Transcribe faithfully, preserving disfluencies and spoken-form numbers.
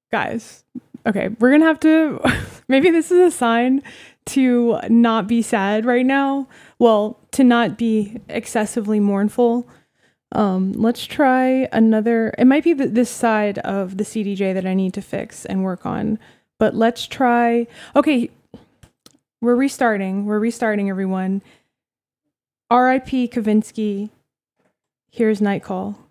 guys. Okay, we're gonna have to. Maybe this is a sign to not be sad right now. Well, to not be excessively mournful. Um, let's try another. It might be th- this side of the C D J that I need to fix and work on. But let's try. Okay, we're restarting. We're restarting, everyone. R I P Kavinsky. Here's Night Call.